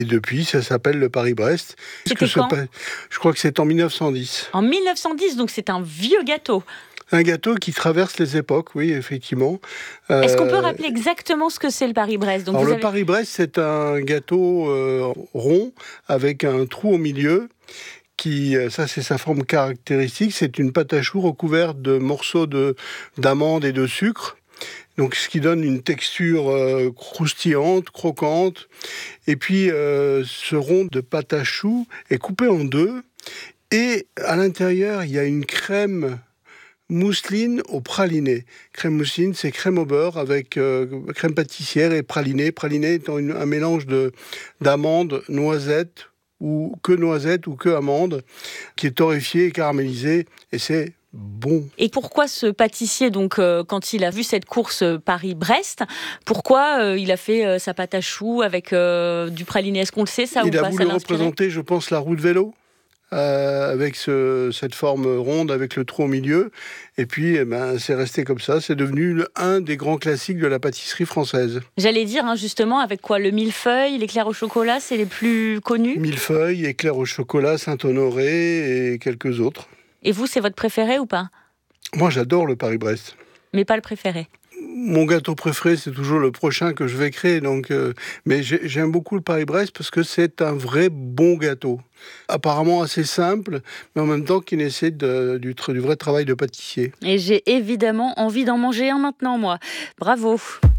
Et depuis, ça s'appelle le Paris-Brest. C'était quand ? Je crois que c'est en 1910. En 1910, donc c'est un vieux gâteau. Un gâteau qui traverse les époques, oui, effectivement. Est-ce qu'on peut rappeler exactement ce que c'est le Paris-Brest ? Alors le Paris-Brest, c'est un gâteau rond avec un trou au milieu. Ça c'est sa forme caractéristique, c'est une pâte à choux recouverte de morceaux d'amandes et de sucre. Donc, ce qui donne une texture croustillante, croquante. Et puis, ce rond de pâte à choux est coupé en deux. Et à l'intérieur, il y a une crème mousseline au praliné. Crème mousseline, c'est crème au beurre avec crème pâtissière et praliné. Praliné étant un mélange d'amandes, noisettes, ou que amandes, qui est torréfié et caramélisé. Et c'est bon. Et pourquoi ce pâtissier, donc, quand il a vu cette course Paris-Brest, pourquoi il a fait sa pâte à choux avec du praliné ? Est-ce qu'on le sait, ça, ou pas ? Il a voulu représenter, je pense, la roue de vélo, avec cette forme ronde, avec le trou au milieu. Et puis, c'est resté comme ça. C'est devenu un des grands classiques de la pâtisserie française. J'allais dire, justement, avec quoi ? Le millefeuille, l'éclair au chocolat, c'est les plus connus ? Millefeuille, éclair au chocolat, Saint-Honoré et quelques autres. Et vous, c'est votre préféré ou pas ? Moi, j'adore le Paris-Brest. Mais pas le préféré ? Mon gâteau préféré, c'est toujours le prochain que je vais créer. Mais j'aime beaucoup le Paris-Brest parce que c'est un vrai bon gâteau. Apparemment assez simple, mais en même temps qui nécessite du vrai travail de pâtissier. Et j'ai évidemment envie d'en manger un maintenant, moi. Bravo.